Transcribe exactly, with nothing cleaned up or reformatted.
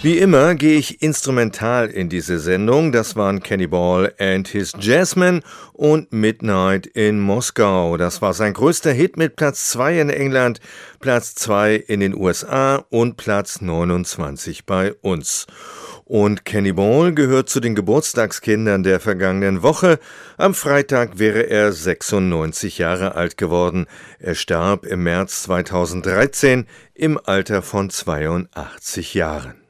Wie immer gehe ich instrumental in diese Sendung. Das waren Kenny Ball and his Jazzmen und Midnight in Moskau. Das war sein größter Hit mit Platz zwei in England, Platz zwei in den U S A und Platz neunundzwanzig bei uns. Und Kenny Ball gehört zu den Geburtstagskindern der vergangenen Woche. Am Freitag wäre er sechsundneunzig Jahre alt geworden. Er starb im März zweitausenddreizehn im Alter von zweiundachtzig Jahren.